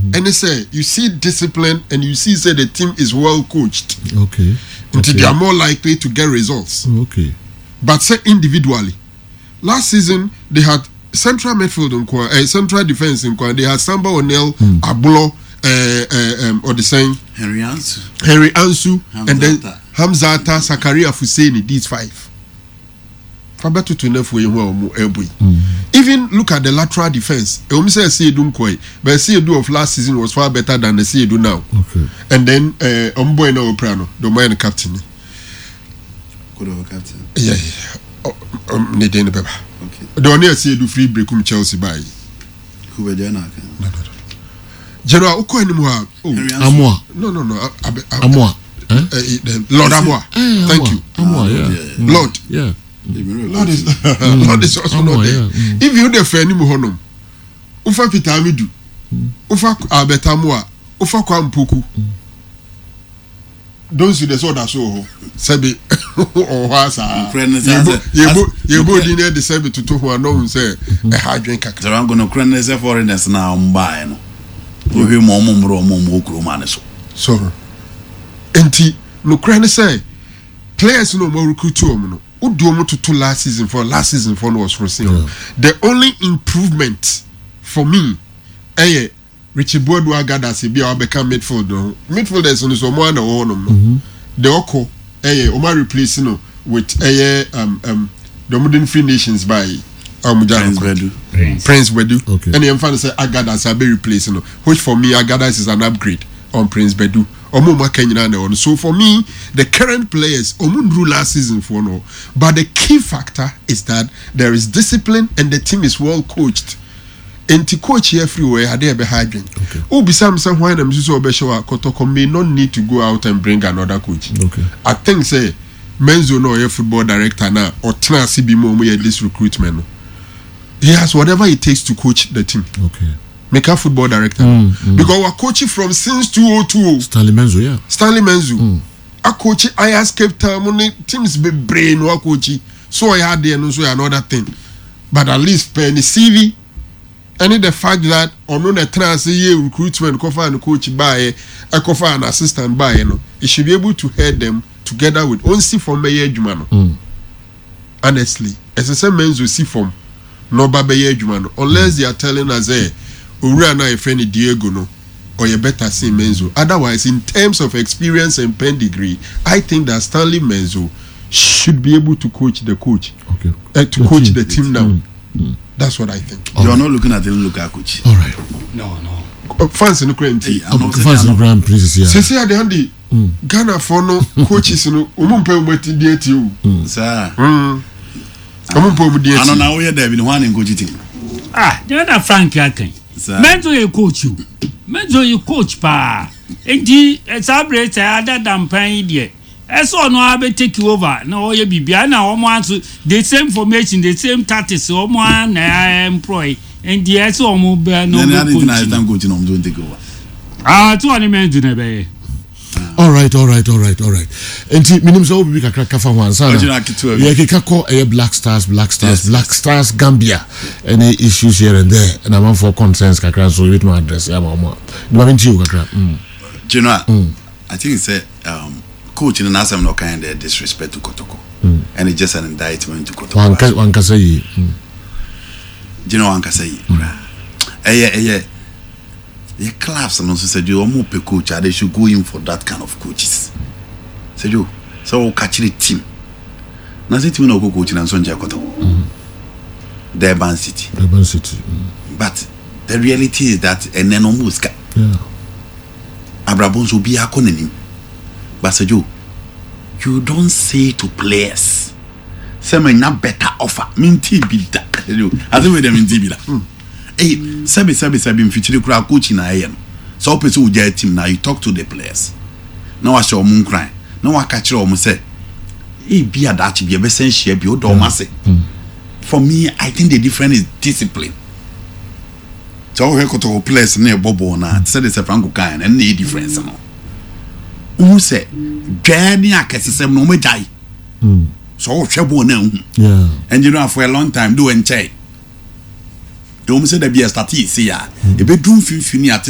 And they say you see discipline and you see say the team is well coached. Okay. They are more likely to get results. Okay. But say individually, last season they had central midfield and central defense in they had Samba O'Neil, Abulo, or the same Henry Ansu, and then Hamzata, Zakaria Fuseni. These 5. Even look at the lateral defense. Say Seydou Nkoi, but Seydou of last season was far better than the Seydou now. Okay. And then Omboy no Oprano, the man captain. Good captain. Yeah. Okay. The one here Seydou free break Chelsea by. Who were there now? General Uko anymore. Amoa. No. Amoa. Lord Amoa. Thank you. Amoa, yeah. Lord. Yeah. Lord is also not there. If you defend him, honum, Ufa Pitamidu, Ufa Albetamoa, Ufa Kwampuku. Don't see the sword as so. Sabi or Wasa. You both in the Sabi to who are known, say a hard drinker. So I'm going to crannies foreigners now buying. We hear more Romanes. So, Enti, no cranny say, players no more recruit to Udomo to last season for was for sale. The only improvement for me, Richie Boudou Agada Sibi or become midfielder. Midfielders on his own the Oko, Omar replacing with the modern Free Nations by Prince Bedu. Okay. And the fan say Agada Sabi replacing, which for me Agada is an upgrade on Prince Bedu. So for me, the current players Omundru last season for no, but the key factor is that there is discipline and the team is well coached. And to coach everywhere, are there behind? Okay. Oh, besides someone I'm so Beshawa Kotoko may not need to go out and bring another coach. Okay. I think say Menzo no a football director now or Trans CB this recruitment. He has whatever it takes to coach the team. Okay. Make a football director because we're coaching from since 2020. Stanley Menzo, yeah. Stanley Menzo. A coach I asked Cape Town teams be brain work coaching. So I had there and so another thing. But at least penny CV and the fact that on the trans year recruitment cover and coach by a cover an assistant by it should be able to head them together with only from Mayor Jumano. Honestly, as I say Menzo see from no Babaye Jumano unless they are telling us Uriana Efeni Diego no, or you better say Menzo. Otherwise, in terms of experience and pedigree, I think that Stanley Menzo should be able to coach the coach. Okay. To coach the team now. That's what I think. You are not looking at the local coach. All right. No. Fans in the Grand Prix. Fans in the Grand Prix, yeah. Since at the Andy, Ghana for no coaches no umumpe umeti DTU. Sir. Umumpe umeti. I don't know where they been one in coaching. You're Frank Yakin. Menzo you coach you. Menzo you coach pa. Enti celebrate other than paying there. Eso no abe take you over. No you bibia na omo anso the same formation, the same tactics omo na employ. And the eso omo be no coach no don't take over. To one Menzo na be. All right. Enti minim so obi kakra kafa wan sana. Yeah, kika call Black Stars Gambia. Any issues here and there, and I'm for concerns kakra so with my address. I'm on. Do I you kakra? You know, I think it's coach in Nasam no kind of disrespect to Kotoko, and it's just an indictment to Kotoko. One can say, you know, one can say, the clubs and also said you are more per coach, they should go in for that kind of coaches. Said you, so catch the team. Nothing to know coaching and Sonja Koto. Durban City. But the reality is that and then almost Abrabons will be a cononym. But said you don't say to players, say me not better offer. Minty be that. I think with them in Tibida. Hey, Sabi, in future crowd coaching I am. So person will get team now. You talk to the players. Now I show moon crying. Now I catch you almost say, hey, be a Dutch, be a best share, be a domase. For me, I think the difference is discipline. So we go to players near Bobo now. Say there's a Franco kind and the difference. Who say, Gani Akasem no me die. So Shabo now. Yeah. And you know for a long time do and check. Don't say there be a statistic here. A bedroom fini at